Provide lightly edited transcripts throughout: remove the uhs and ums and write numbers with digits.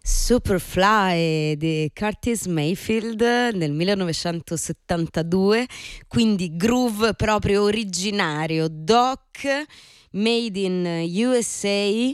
Superfly di Curtis Mayfield nel 1972, quindi groove proprio originario, doc, made in USA.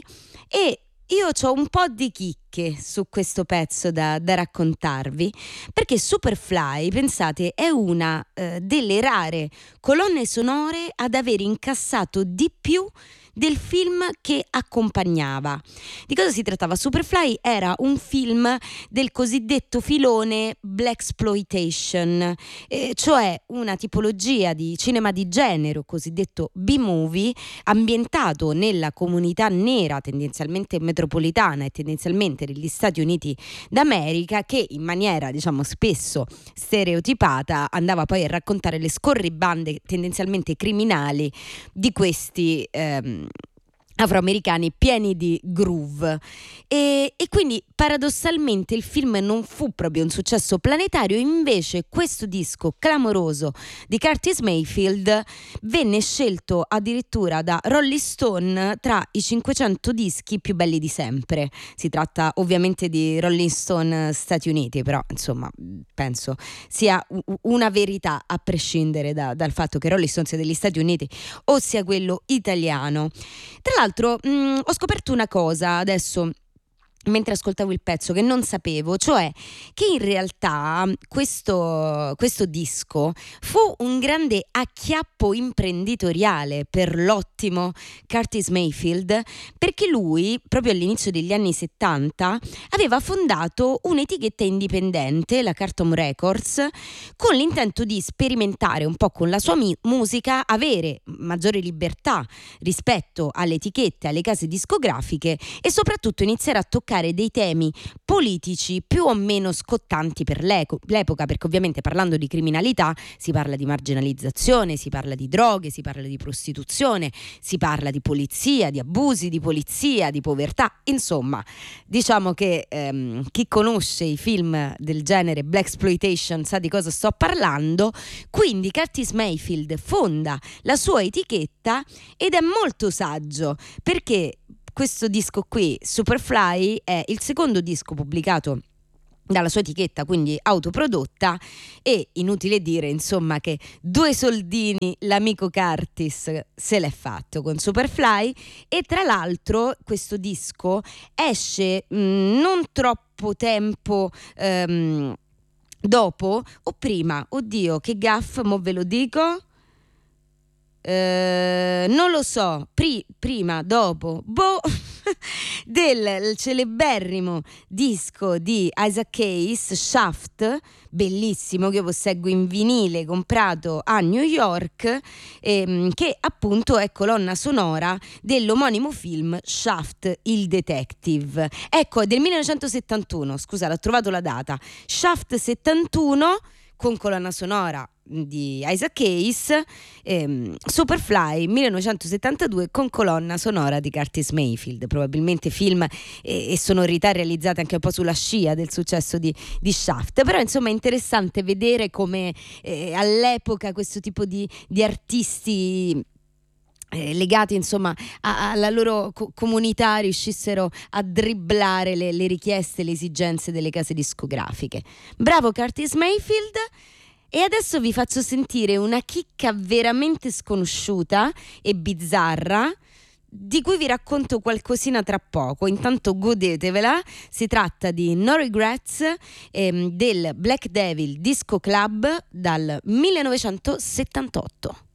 E io ho un po' di chicche su questo pezzo da raccontarvi, perché Superfly, pensate, è una delle rare colonne sonore ad aver incassato di più del film che accompagnava. Di cosa si trattava? Superfly era un film del cosiddetto filone blaxploitation, cioè una tipologia di cinema di genere, cosiddetto B-movie, ambientato nella comunità nera, tendenzialmente metropolitana e tendenzialmente negli Stati Uniti d'America, che in maniera, diciamo, spesso stereotipata andava poi a raccontare le scorribande tendenzialmente criminali di questi afroamericani pieni di groove, e quindi paradossalmente il film non fu proprio un successo planetario. Invece questo disco clamoroso di Curtis Mayfield venne scelto addirittura da Rolling Stone tra i 500 dischi più belli di sempre. Si tratta ovviamente di Rolling Stone Stati Uniti, però insomma penso sia una verità a prescindere dal fatto che Rolling Stone sia degli Stati Uniti o sia quello italiano. Tra l'altro ho scoperto una cosa adesso mentre ascoltavo il pezzo che non sapevo, cioè che in realtà questo disco fu un grande acchiappo imprenditoriale per l'ottimo Curtis Mayfield, perché lui proprio all'inizio degli anni 70 aveva fondato un'etichetta indipendente, la Cartom Records, con l'intento di sperimentare un po' con la sua musica, avere maggiore libertà rispetto alle etichette, alle case discografiche, e soprattutto iniziare a toccare dei temi politici più o meno scottanti per l'epoca, perché ovviamente parlando di criminalità si parla di marginalizzazione, si parla di droghe, si parla di prostituzione, si parla di polizia, di abusi di polizia, di povertà. Insomma, diciamo che chi conosce i film del genere blaxploitation sa di cosa sto parlando. Quindi Curtis Mayfield fonda la sua etichetta ed è molto saggio, perché questo disco qui, Superfly, è il secondo disco pubblicato dalla sua etichetta, quindi autoprodotta, e inutile dire insomma che 2 soldini l'amico Curtis se l'è fatto con Superfly. E tra l'altro questo disco esce non troppo tempo dopo o prima, oddio che gaff, mo ve lo dico, non lo so, prima, dopo, del celeberrimo disco di Isaac Hayes, Shaft, bellissimo, che io posseggo in vinile, comprato a New York, che appunto è colonna sonora dell'omonimo film Shaft il detective. Ecco, è del 1971, scusa, l'ho trovato la data, Shaft 71, con colonna sonora di Isaac Hayes, Superfly 1972 con colonna sonora di Curtis Mayfield. Probabilmente film e sonorità realizzate anche un po' sulla scia del successo di Shaft. Però insomma è interessante vedere come all'epoca questo tipo di artisti legati insomma alla loro comunità riuscissero a dribblare le richieste, le esigenze delle case discografiche. Bravo Curtis Mayfield. E adesso vi faccio sentire una chicca veramente sconosciuta e bizzarra, di cui vi racconto qualcosina tra poco. Intanto godetevela. Si tratta di No Regrets, del Black Devil Disco Club dal 1978.